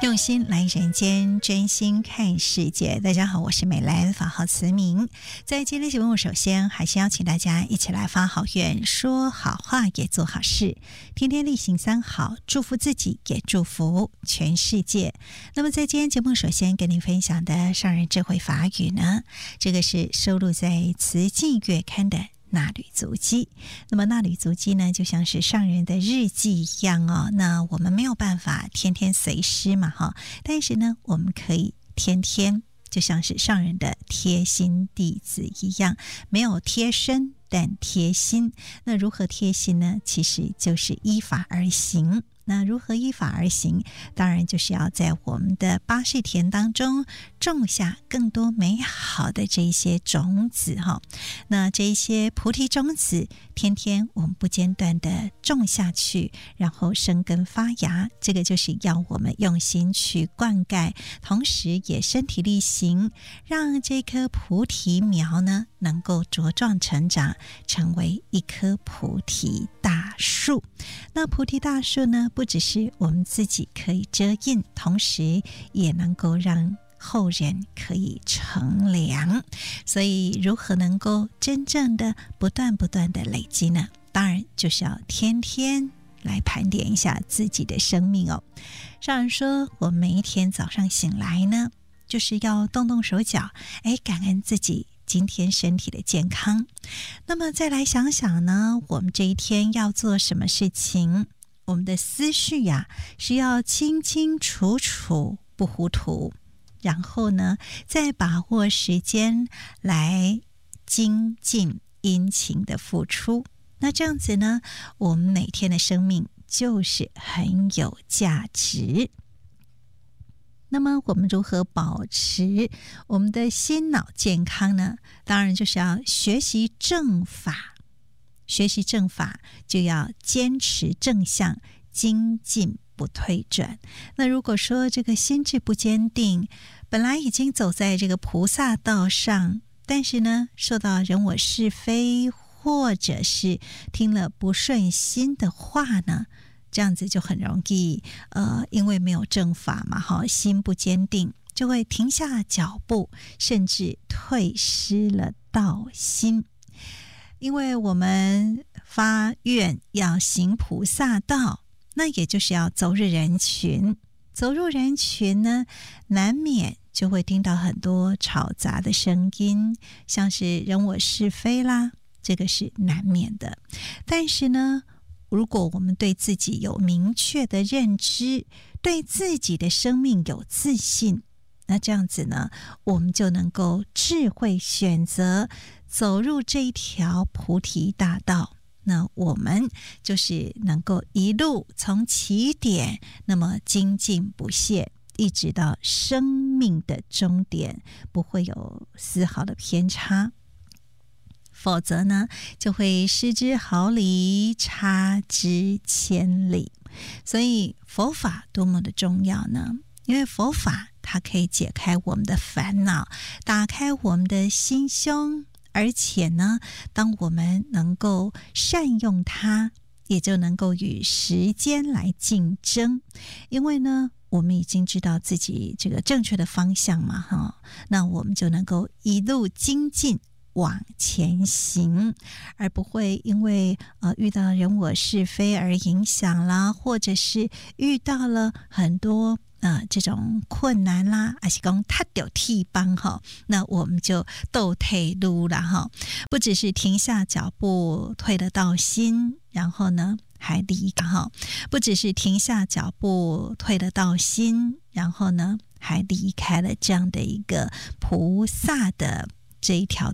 用心来人间，真心看世界。大家好，我是美兰，法号慈明。在今天节目，首先还是邀请大家一起来发好愿，说好话，也做好事，天天例行三好，祝福自己，也祝福全世界。那么在今天节目，首先跟您分享的上人智慧法语呢，这个是收录在《慈济月刊》的纳履足迹。那么纳履足迹呢，就像是上人的日记一样哦。那我们没有办法天天随诗嘛哈，但是呢，我们可以天天就像是上人的贴心弟子一样，没有贴身但贴心。那如何贴心呢？其实就是依法而行。那如何依法而行？当然就是要在我们的八识田当中种下更多美好的这一些种子哈。那这一些菩提种子，天天我们不间断的种下去，然后生根发芽，这个就是要我们用心去灌溉，同时也身体力行，让这棵菩提苗呢能够茁壮成长，成为一棵菩提大树。那菩提大树呢，不只是我们自己可以遮荫，同时也能够让后人可以乘凉。所以如何能够真正的不断的累积呢？当然就是要天天来盘点一下自己的生命哦。上人说，我每一天早上醒来呢，就是要动动手脚，感恩自己今天身体的健康。那么再来想想呢，我们这一天要做什么事情？我们的思绪呀，是要清清楚楚，不糊涂。然后呢，再把握时间来精进殷勤的付出。那这样子呢，我们每天的生命就是很有价值。那么我们如何保持我们的心脑健康呢？当然就是要学习正法。学习正法就要坚持正向，精进不退转。那如果说这个心智不坚定，本来已经走在这个菩萨道上，但是呢，受到人我是非，或者是听了不顺心的话呢，这样子就很容易因为没有正法嘛，心不坚定，就会停下脚步，甚至退失了道心。因为我们发愿要行菩萨道，那也就是要走入人群。走入人群呢，难免就会听到很多吵杂的声音，像是人我是非啦，这个是难免的。但是呢，如果我们对自己有明确的认知，对自己的生命有自信，那这样子呢，我们就能够智慧选择走入这一条菩提大道。那我们就是能够一路从起点，那么精进不懈，一直到生命的终点，不会有丝毫的偏差。否则呢，就会失之毫厘，差之千里。所以佛法多么的重要呢？因为佛法它可以解开我们的烦恼，打开我们的心胸，而且呢，当我们能够善用它，也就能够与时间来竞争。因为呢，我们已经知道自己这个正确的方向嘛，那我们就能够一路精进往前行，而不会因为遇到人我是非而影响啦，或者是遇到了很多这种困难啦，还是讲他丢替帮哈，那我们就斗退路了哈。不只是停下脚步退了道心，然后呢还离开哈，不只是停下脚步退了道心，然后呢还离开了这样的一个菩萨的这一条